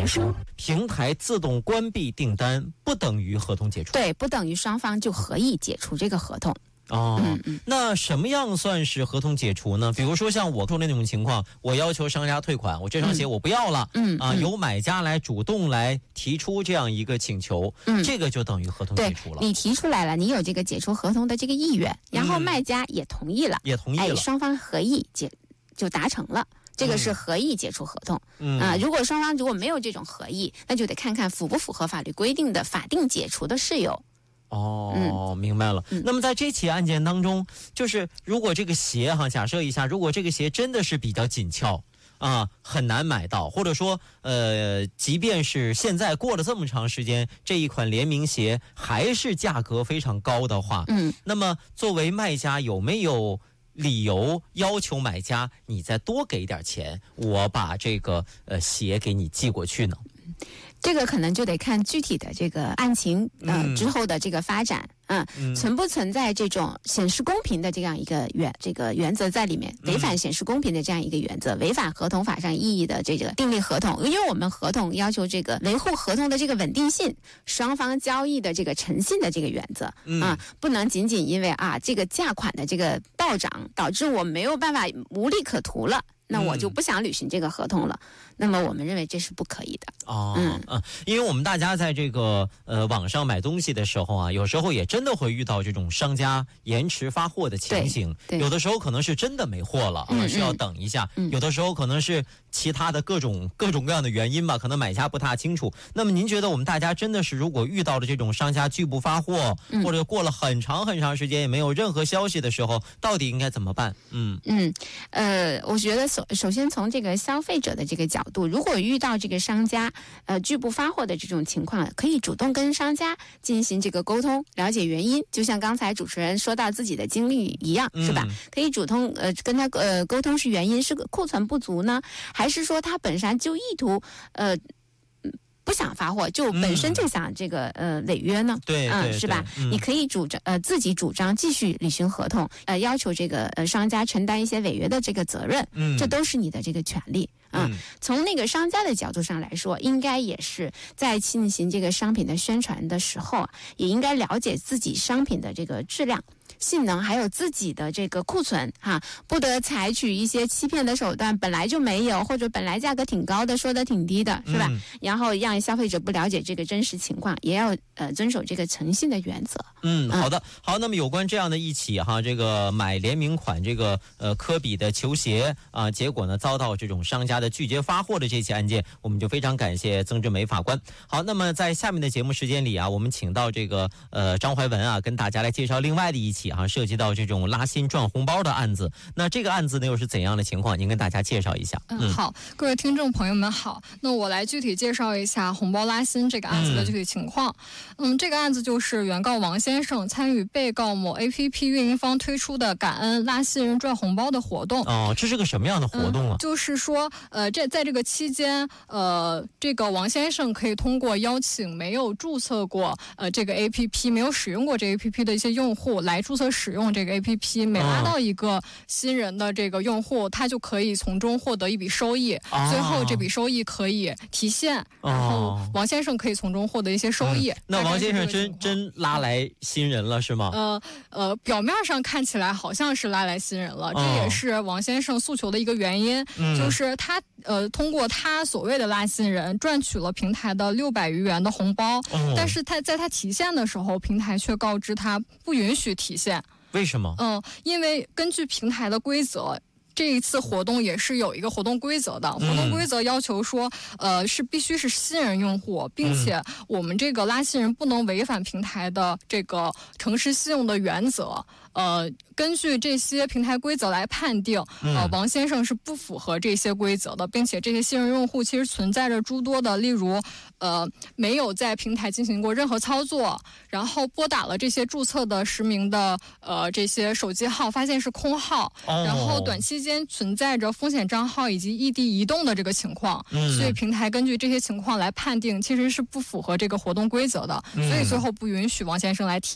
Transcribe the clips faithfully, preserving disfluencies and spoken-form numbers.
结束。平台自动关闭订单不等于合同解除， 对，不等于双方就合意解除这个合同。 哦， 嗯嗯， 那什么样算是合同解除呢？比如说像我说的那种情况，我要求商家退款，我这双鞋我不要了， 嗯啊，由买家来主动来提出这样一个请求， 嗯， 这个就等于合同解除了。 你提出来了，你有这个解除合同的这个意愿，然后卖家也同意了， 嗯、也同意了， 哎，双方合意解就达成了。这个是合意解除合同， 嗯啊，如果双方如果没有这种合意，那就得看看符不符合法律规定的法定解除的事由。 哦、 嗯， 明白了、嗯。那么在这起案件当中，就是如果这个鞋哈，假设一下，如果这个鞋真的是比较紧俏啊，很难买到，或者说呃，即便是现在过了这么长时间，这一款联名鞋还是价格非常高的话， 嗯， 那么作为卖家有没有理由要求买家你再多给点钱，我把这个呃鞋给你寄过去呢？ 这个可能就得看具体的这个案情呃、嗯、之后的这个发展，嗯，嗯存不存在这种显示公平的这样一个原这个原则在里面，违反显示公平的这样一个原则，嗯、违反合同法上意义的这个订立合同，因为我们合同要求这个维护合同的这个稳定性，双方交易的这个诚信的这个原则，嗯、啊，不能仅仅因为啊这个价款的这个暴涨导致我没有办法无利可图了。那我就不想履行这个合同了，嗯、那么我们认为这是不可以的。 哦，嗯嗯，因为我们大家在这个呃网上买东西的时候啊，有时候也真的会遇到这种商家延迟发货的情形，有的时候可能是真的没货了，嗯、需要等一下，嗯、有的时候可能是其他的各种各种各样的原因吧，可能买家不大清楚。那么您觉得我们大家真的是如果遇到了这种商家拒不发货，嗯、或者过了很长很长时间也没有任何消息的时候，到底应该怎么办？嗯嗯，呃，我觉得首首先从这个消费者的这个角度，如果遇到这个商家呃拒不发货的这种情况，可以主动跟商家进行这个沟通，了解原因。就像刚才主持人说到自己的经历一样，是吧？嗯、可以主动呃跟他呃沟通是原因是库存不足呢，还是说他本身就意图呃。不想发货，就本身就想这个、嗯、呃违约呢？ 对， 嗯， 对是吧？ 嗯、 你可以主张呃自己主张继续履行合同，呃要求这个呃商家承担一些违约的这个责任，嗯，这都是你的这个权利。嗯，嗯从那个商家的角度上来说，应该也是在进行这个商品的宣传的时候，也应该了解自己商品的这个质量。性能还有自己的这个库存哈，不得采取一些欺骗的手段，本来就没有或者本来价格挺高的说的挺低的，是吧？嗯、然后让消费者不了解这个真实情况，也要呃遵守这个诚信的原则。 嗯，好的，好。那么有关这样的一起哈，这个买联名款这个呃科比的球鞋啊、呃，结果呢遭到这种商家的拒绝发货的这起案件，我们就非常感谢曾志梅法官。好，那么在下面的节目时间里啊，我们请到这个呃张怀文啊，跟大家来介绍另外的一起。啊，涉及到这种拉新赚红包的案子，那这个案子呢又是怎样的情况？您跟大家介绍一下。 嗯，嗯好，各位听众朋友们好，那我来具体介绍一下红包拉新这个案子的具体情况。嗯，嗯这个案子就是原告王先生参与被告某 A P P 运营方推出的感恩拉新人赚红包的活动。 哦，这是个什么样的活动啊？ 嗯、就是说，呃，这在这个期间，呃，这个王先生可以通过邀请没有注册过呃这个 A P P、没有使用过这个 A P P 的一些用户来注册使用这个 A P P， 每拉到一个新人的这个用户，他就可以从中获得一笔收益，哦、最后这笔收益可以提现，哦、然后王先生可以从中获得一些收益。嗯、 那王先生真真拉来新人了是吗？ 呃呃，表面上看起来好像是拉来新人了，哦、这也是王先生诉求的一个原因，嗯、就是他呃通过他所谓的拉新人赚取了平台的六百余元的红包，哦、但是他在他提现的时候，平台却告知他不允许提现。 为什么？ 嗯，因为根据平台的规则，这一次活动也是有一个活动规则的。活动规则要求说，呃，是必须是新人用户，并且我们这个拉新人不能违反平台的这个诚实信用的原则。呃，根据这些平台规则来判定，呃，王先生是不符合这些规则的，并且这些新人用户其实存在着诸多的，例如，呃，没有在平台进行过任何操作，然后拨打了这些注册的实名的呃这些手机号，发现是空号，哦、然后短期间存在着风险账号以及异地移动的这个情况，嗯、所以平台根据这些情况来判定，其实是不符合这个活动规则的，嗯、所以最后不允许王先生来提现。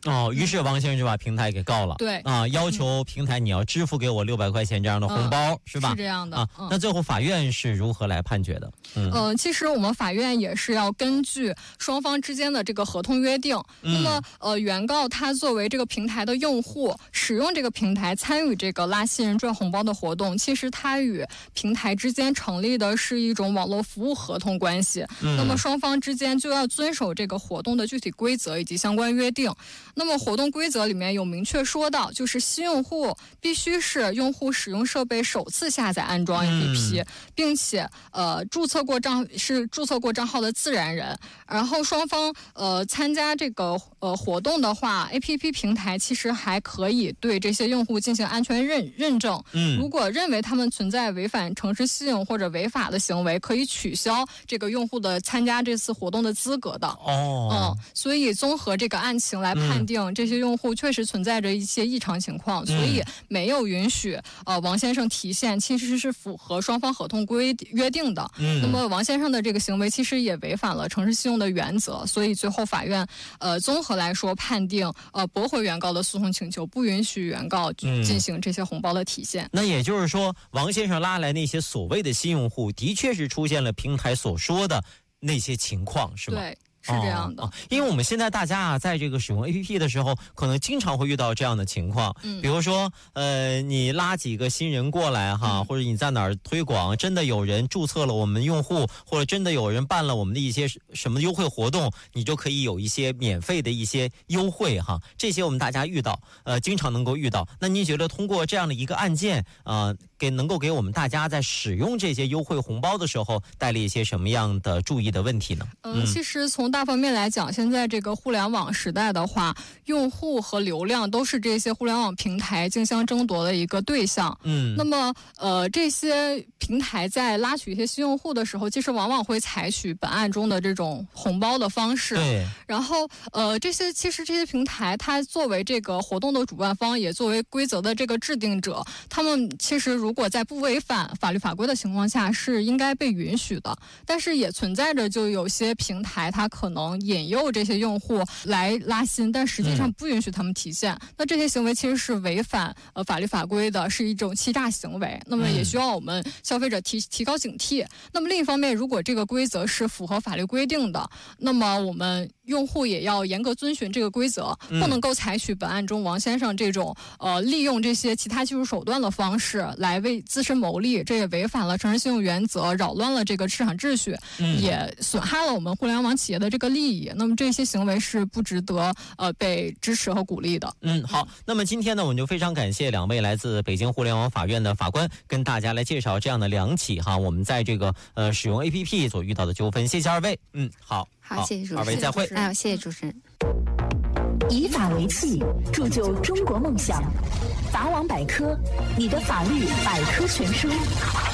哦，于是王先生就把平台给告了。 对啊，要求平台你要支付给我六百块钱这样的红包， 嗯、 是吧？ 是这样的啊、 嗯。 那最后法院是如何来判决的？ 嗯、呃，其实我们法院也是要根据双方之间的这个合同约定。嗯、那么，呃，原告他作为这个平台的用户，使用这个平台参与这个拉新人赚红包的活动，其实他与平台之间成立的是一种网络服务合同关系。嗯、那么双方之间就要遵守这个活动的具体规则以及相关约定。那么活动规则里面有明确说到，就是新用户必须是用户使用设备首次下载安装 A P P，、嗯、并且呃注册过账是注册过账号的自然人。然后双方呃参加这个呃活动的话 ，A P P 平台其实还可以对这些用户进行安全认认证。嗯，如果认为他们存在违反诚实信用或者违法的行为，可以取消这个用户的参加这次活动的资格的。 哦， 嗯，所以综合这个案情来判定，嗯、这些用户确实存在着一些异常情况，嗯、所以没有允许呃王先生提现，其实是符合双方合同规约定的。嗯，那么王先生的这个行为其实也违反了诚实信用的原则，所以最后法院呃综合来说判定呃驳回原告的诉讼请求，不允许原告进行这些红包的体现。 嗯、那也就是说，王先生拉来那些所谓的新用户，的确是出现了平台所说的那些情况，是吗？ 对。是这样的、 哦哦，因为我们现在大家啊，在这个使用 A P P 的时候，可能经常会遇到这样的情况。嗯，比如说，呃，你拉几个新人过来哈，嗯、或者你在哪儿推广，真的有人注册了我们用户，或者真的有人办了我们的一些什么优惠活动，你就可以有一些免费的一些优惠哈。这些我们大家遇到，呃，经常能够遇到。那您觉得通过这样的一个案件啊、呃，给能够给我们大家在使用这些优惠红包的时候，带来一些什么样的注意的问题呢？ 嗯，其实从大方面来讲，现在这个互联网时代的话，用户和流量都是这些互联网平台竞相争夺的一个对象。嗯，那么呃，这些平台在拉取一些新用户的时候，其实往往会采取本案中的这种红包的方式。 对。 然后呃，这些其实这些平台，它作为这个活动的主办方，也作为规则的这个制定者，他们其实如果在不违反法律法规的情况下，是应该被允许的。但是也存在着就有些平台，它可能引诱这些用户来拉新，但实际上不允许他们提现。嗯、那这些行为其实是违反呃法律法规的，是一种欺诈行为。那么也需要我们消费者提提高警惕。那么另一方面，如果这个规则是符合法律规定的，那么我们用户也要严格遵循这个规则，不能够采取本案中王先生这种呃利用这些其他技术手段的方式来为自身谋利，这也违反了诚实信用原则，扰乱了这个市场秩序，嗯、也损害了我们互联网企业的这个利益。那么这些行为是不值得呃被支持和鼓励的。 嗯，好，那么今天呢，我们就非常感谢两位来自北京互联网法院的法官，跟大家来介绍这样的两起哈，我们在这个呃使用 A P P 所遇到的纠纷。谢谢二位。嗯，好， 好，谢谢主持人， 二位再会。 哎，谢谢主持人。 以法为器，铸就中国梦想。法网百科，你的法律百科全书。